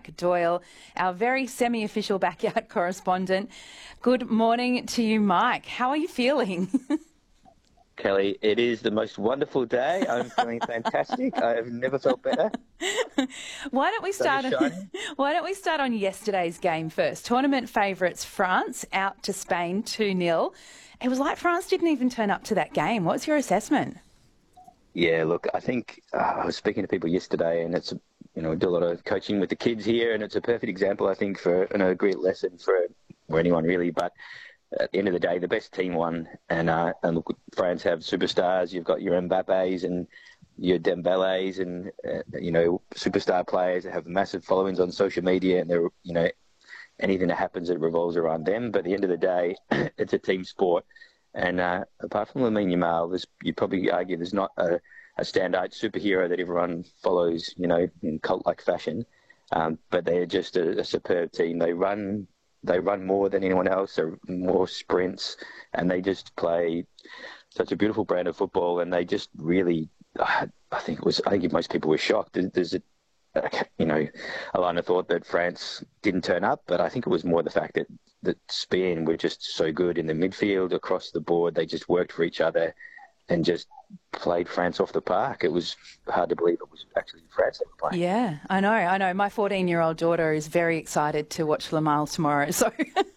Mike Doyle, our very semi-official backyard correspondent. Good morning to you, Mike. How are you feeling? Kelly, it is the most wonderful day. I'm feeling fantastic. I have never felt better. Why don't we start on yesterday's game first? Tournament favourites France out to Spain 2-0. It was like France didn't even turn up to that game. What's your assessment? Yeah, look, I think I was speaking to people yesterday, and it's, we do a lot of coaching with the kids here, and it's a perfect example, I think, for a great lesson for anyone really. But at the end of the day, the best team won, and look, France have superstars. You've got your Mbappés and your Dembélés, and superstar players that have massive followings on social media, and they're anything that happens, it revolves around them. But at the end of the day, it's a team sport, and apart from Lamine Yamal, you'd probably argue there's not a standout superhero that everyone follows, in cult-like fashion. But they're just a superb team. They run more than anyone else, or more sprints, and they just play such a beautiful brand of football. And they just really, I think most people were shocked. There's a line of thought that France didn't turn up, but I think it was more the fact that Spain were just so good in the midfield across the board. They just worked for each other and just played France off the park. It was hard to believe it was actually France that were playing. Yeah, I know. My 14-year-old daughter is very excited to watch Le Mans tomorrow. So,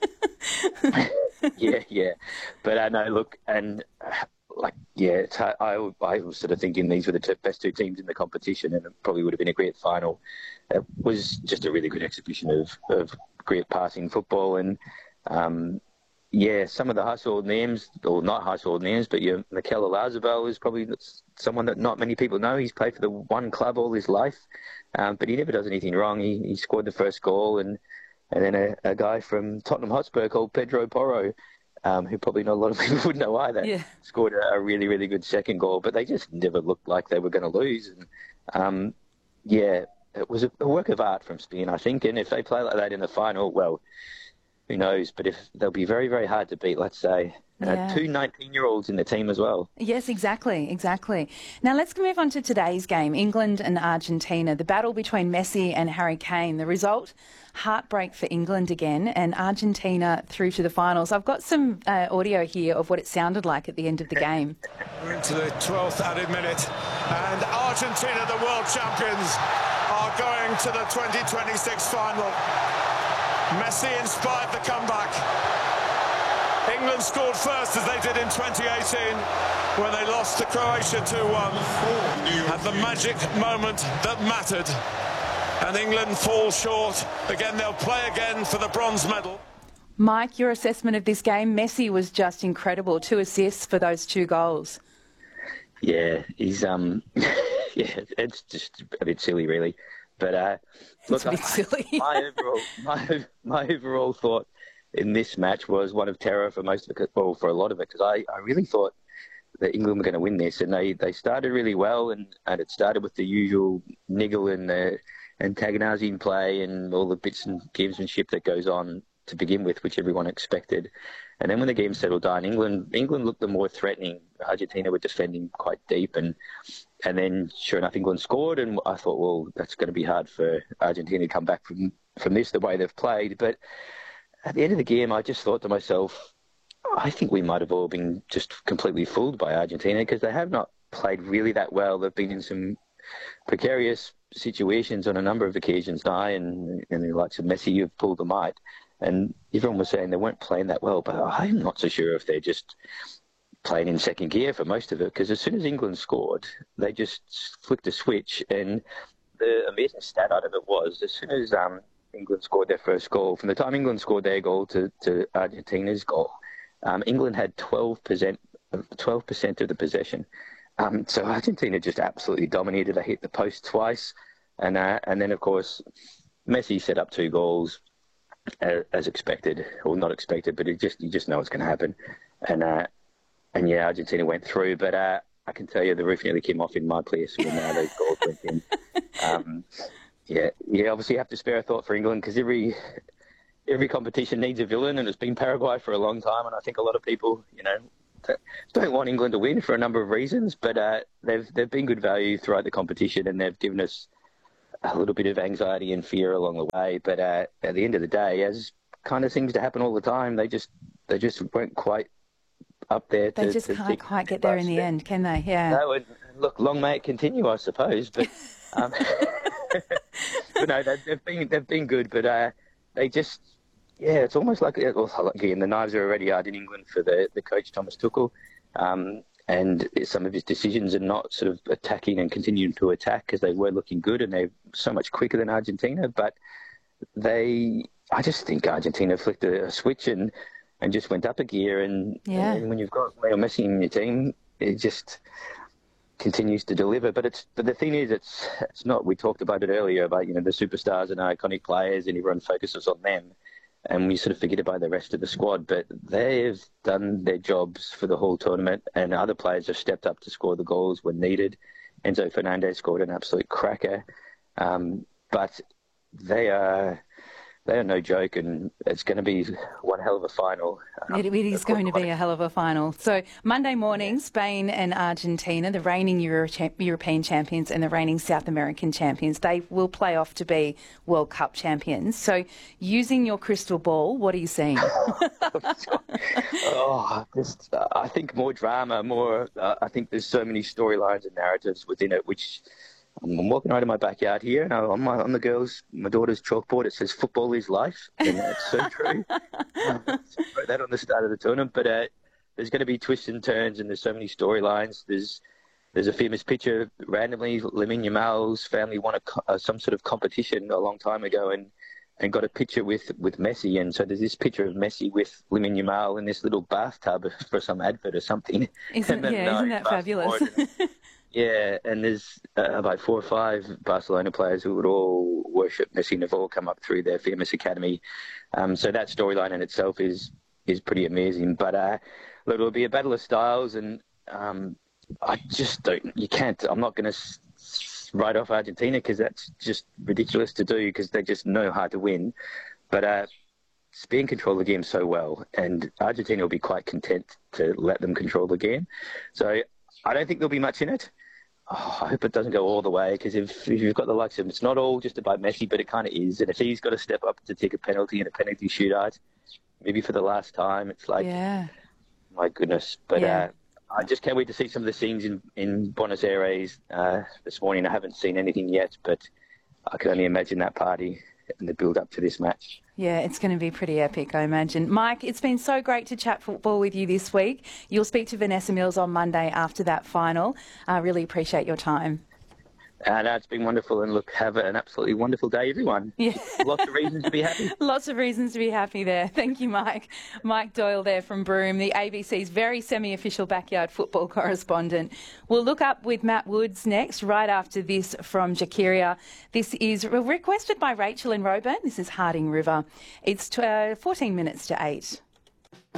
yeah. But I know, look, and it's hard. I was sort of thinking these were the best two teams in the competition, and it probably would have been a great final. It was just a really good exhibition of great passing football, and some of the household names, or not household names, but Mikel Oyarzabal is probably someone that not many people know. He's played for the one club all his life, but he never does anything wrong. He scored the first goal, and then a guy from Tottenham Hotspur called Pedro Porro, who probably not a lot of people would know either, scored a really, really good second goal. But they just never looked like they were going to lose. And it was a work of art from Spain, I think. And if they play like that in the final, well, who knows? But if they'll be very, very hard to beat, let's say. Two 19-year-olds in the team as well. Yes, exactly. Now let's move on to today's game, England and Argentina, the battle between Messi and Harry Kane. The result, heartbreak for England again, and Argentina through to the finals. I've got some audio here of what it sounded like at the end of the game. We're into the 12th added minute, and Argentina, the world champions, are going to the 2026 final. Messi inspired the comeback. England scored first, as they did in 2018 when they lost to Croatia 2-1. At the magic moment that mattered. And England falls short. Again, they'll play again for the bronze medal. Mike, your assessment of this game? Messi was just incredible. 2 assists for those 2 goals. Yeah, he's it's just a bit silly, really. But it's a bit silly. my overall thought in this match was one of terror for most of it, well, for a lot of it, because I really thought that England were going to win this, and they started really well, and it started with the usual niggle and the antagonising play and all the bits and gamesmanship that goes on to begin with, which everyone expected. And then when the game settled down, England looked the more threatening. Argentina were defending quite deep, and then sure enough, England scored, and I thought, well, that's going to be hard for Argentina to come back from this the way they've played. But at the end of the game, I just thought to myself, I think we might have all been just completely fooled by Argentina, because they have not played really that well. They've been in some precarious situations on a number of occasions now, and the likes of Messi have pulled them out. And everyone was saying they weren't playing that well, but I'm not so sure if they're just playing in second gear for most of it, because as soon as England scored, they just flicked a switch. And the amazing stat out of it was, as soon as England scored their first goal, from the time England scored their goal to Argentina's goal, England had 12% of the possession. So Argentina just absolutely dominated. They hit the post twice, and then of course Messi set up 2 goals as expected, or not expected, but you just know it's going to happen. And Argentina went through, but I can tell you the roof nearly came off in my place when those goals went in. Obviously you have to spare a thought for England, because every competition needs a villain, and it's been Paraguay for a long time, and I think a lot of people, don't want England to win for a number of reasons, but they've been good value throughout the competition, and they've given us a little bit of anxiety and fear along the way. But at the end of the day, as kind of seems to happen all the time, they just weren't quite up there. They just can't quite get there in the end, can they? Yeah. No, and look, long may it continue, I suppose. But but no, they've been good. But they just, yeah, it's almost like, well, again, the knives are already out in England for the coach Thomas Tuchel. And some of his decisions are not sort of attacking and continuing to attack, because they were looking good and they're so much quicker than Argentina. But I just think Argentina flicked a switch and just went up a gear. And when you've got Leo Messi in your team, it just continues to deliver. But the thing is, it's not. We talked about it earlier about, the superstars and iconic players, and everyone focuses on them. And we sort of forget about the rest of the squad. But they've done their jobs for the whole tournament, and other players have stepped up to score the goals when needed. Enzo Fernandez scored an absolute cracker. But they are no joke, and it's going to be one hell of a final. It is going to be a hell of a final. So Monday morning, Spain and Argentina, the reigning European champions and the reigning South American champions, they will play off to be World Cup champions. So using your crystal ball, what are you seeing? I think more drama, I think there's so many storylines and narratives within it, which... I'm walking right in my backyard here, and on my daughter's chalkboard, it says "football is life," and that's so true. Wrote that on the start of the tournament, but there's going to be twists and turns, and there's so many storylines. There's a famous picture randomly. Lamine Yamal's family won some sort of competition a long time ago, and got a picture with Messi, and so there's this picture of Messi with Lamine Yamal in this little bathtub for some advert or something. Isn't that fabulous? Yeah, and there's about 4 or 5 Barcelona players who would all worship Messi and have all come up through their famous academy. So that storyline in itself is pretty amazing. But look, it'll be a battle of styles, and I just don't. You can't. I'm not going to write off Argentina, because that's just ridiculous to do, because they just know how to win. But Spain control the game so well, and Argentina will be quite content to let them control the game. So I don't think there'll be much in it. I hope it doesn't go all the way, because if you've got the likes of, it's not all just about Messi, but it kind of is. And if he's got to step up to take a penalty in a penalty shootout, maybe for the last time, it's like, my goodness. But I just can't wait to see some of the scenes in Buenos Aires this morning. I haven't seen anything yet, but I can only imagine that party and the build up to this match. Yeah, it's going to be pretty epic, I imagine. Mike, it's been so great to chat football with you this week. You'll speak to Vanessa Mills on Monday after that final. I really appreciate your time. It's been wonderful, and look, have an absolutely wonderful day, everyone. Yeah. Lots of reasons to be happy. Lots of reasons to be happy there. Thank you, Mike. Mike Doyle there from Broome, the ABC's very semi-official backyard football correspondent. We'll look up with Matt Woods next, right after this from Jakiria. This is requested by Rachel in Roebourne. This is Harding River. It's 14 minutes to 8.